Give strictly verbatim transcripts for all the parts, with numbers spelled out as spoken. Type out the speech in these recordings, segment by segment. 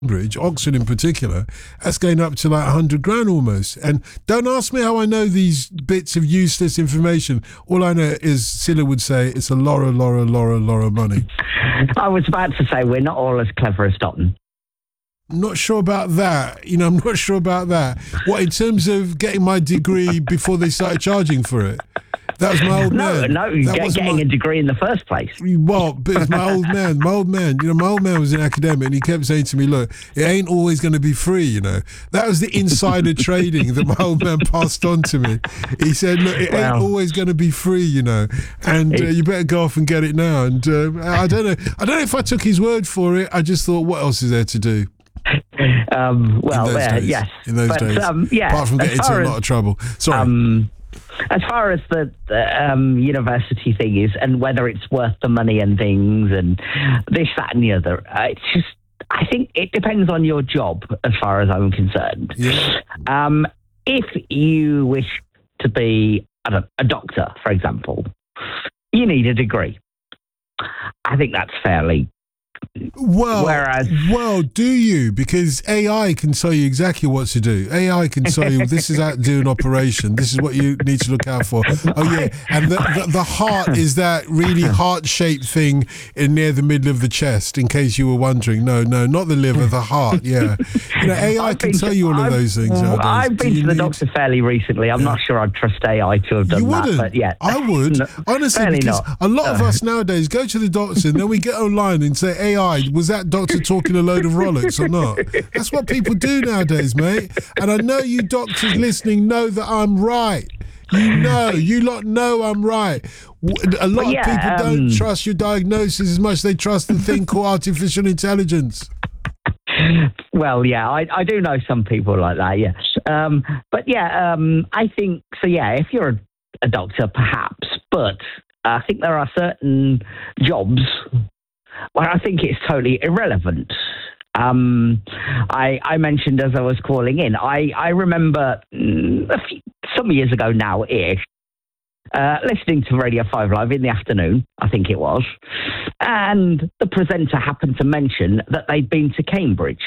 Cambridge, Oxford in particular, that's going up to like a hundred grand almost. And don't ask me how I know these bits of useless information. All I know is Scylla would say it's a Laura, Laura, Laura, Laura money. I was about to say we're not all as clever as Dotton. Not sure about that. You know, I'm not sure about that. What, in terms of getting my degree before they started charging for it? That was my old no, man. No, no, get, getting my, a degree in the first place. Well, but it's my old man. My old man, you know, my old man was an academic and he kept saying to me, look, it ain't always going to be free, you know. That was the insider trading that my old man passed on to me. He said, look, it well, ain't always going to be free, you know, and uh, you better go off and get it now. And uh, I don't know. I don't know if I took his word for it. I just thought, what else is there to do? Um, well, in those uh, days, yes. In those but, days. Um, yeah, apart from getting into a lot of trouble. Sorry. Um, As far as the, the um, university thing is, and whether it's worth the money and things, and this, that, and the other, uh, it's just, I think it depends on your job, as far as I'm concerned. Yeah. Um, if you wish to be I don't know, a doctor, for example, you need a degree. I think that's fairly. Well, Whereas, well, do you? Because A I can tell you exactly what to do. A I can tell you this is how to do an operation. This is what you need to look out for. Oh yeah, and the the, the heart is that really heart-shaped thing in near the middle of the chest. In case you were wondering, no, no, not the liver, the heart. Yeah, you know, A I I've can tell to, you all I've, of those things. Nowadays. I've been to the need... doctor fairly recently. I'm yeah. not sure I'd trust A I to have done you wouldn't. that, but yeah, I would no, honestly because not. a lot of us nowadays go to the doctor and then we get online and say, A I, was that doctor talking a load of rollocks or not? That's what people do nowadays, mate. And I know you doctors listening know that I'm right. You know, you lot know I'm right. A lot yeah, of people um, don't trust your diagnosis as much as they trust the thing called artificial intelligence. Well, yeah, I, I do know some people like that, yes. Um, but yeah, um, I think, so yeah, if you're a, a doctor, perhaps, but I think there are certain jobs where I think it's totally irrelevant. Um, I, I mentioned as I was calling in, I, I remember mm, a few, some years ago now-ish, uh, listening to Radio five Live in the afternoon, I think it was, and the presenter happened to mention that they'd been to Cambridge.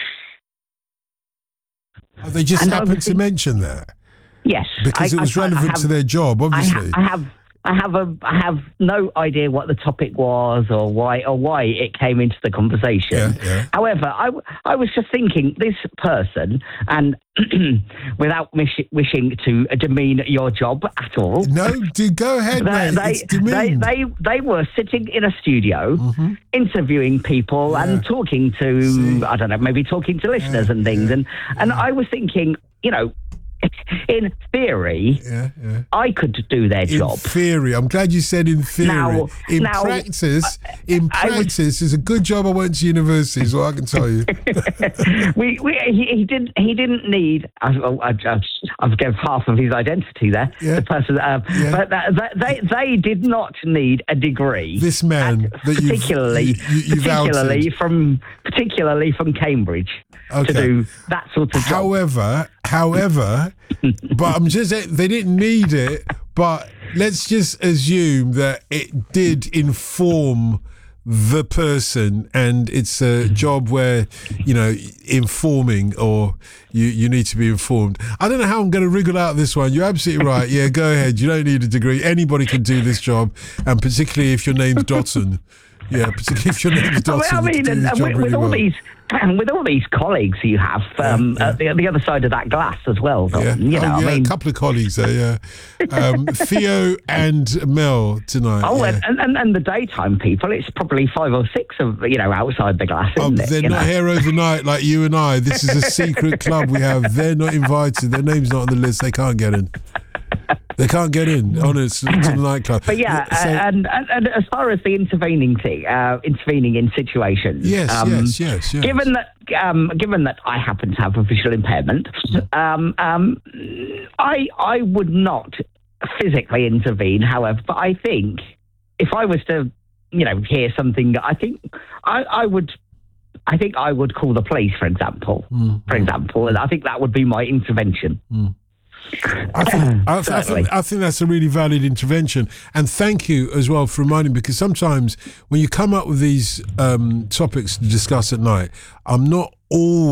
Oh, they just and happened to mention that? Yes. Because I, it was I, relevant I have, to their job, obviously. I, ha- I have... I have a I have no idea what the topic was or why or why it came into the conversation. Yeah, yeah. However, I, I was just thinking this person, and without wish, wishing to demean your job at all. No, dude, go ahead, they, mate. They, it's demeaned. they, they they were sitting in a studio, mm-hmm. interviewing people yeah. and talking to See. I don't know, maybe talking to listeners yeah, and things, yeah, and and yeah. I was thinking, you know. In theory, yeah, yeah. I could do their in job. In theory, I'm glad you said in theory. Now, in now, practice, I, in I practice, it's a good job I went to university, is what I can tell you. we, we, he, he didn't. He didn't need. I, I, I, I've given half of his identity there. Yeah. The person, uh, yeah. but that, that, they they did not need a degree. This man, at, that particularly, you've, you, you've particularly outed. from particularly from Cambridge, okay. to do that sort of job. However, however. But I'm just saying, they didn't need it, but let's just assume that it did inform the person, and it's a job where, you know, informing or you, you need to be informed. I don't know how I'm going to wriggle out this one. You're absolutely right. Yeah, go ahead. You don't need a degree. Anybody can do this job, and particularly if your name's Dotson. Yeah, particularly if your name's Dotson. I mean, and, and with, really with all well. these, and with all these colleagues you have um, yeah, yeah. at the, the other side of that glass as well. Don, yeah. You know, oh, yeah, I mean, a couple of colleagues there. Yeah, um, Theo and Mel tonight. Oh, yeah. and, and and the daytime people, it's probably five or six of you know outside the glass. Isn't oh, it, they're you not know? here overnight like you and I. This is a secret club we have. They're not invited. Their name's not on the list. They can't get in. They can't get in, honest, to the nightclub. But yeah, so, and, and and as far as the intervening thing, uh, intervening in situations. Yes, um, yes, yes, yes. Given that, um, given that I happen to have a visual impairment, um, um, I I would not physically intervene. However, but I think if I was to, you know, hear something, I think I, I would. I think I would call the police, for example. Mm, for example, and I think that would be my intervention. Mm. I think, I, I, think, I think that's a really valid intervention, and thank you as well for reminding, because sometimes when you come up with these um, topics to discuss at night, I'm not always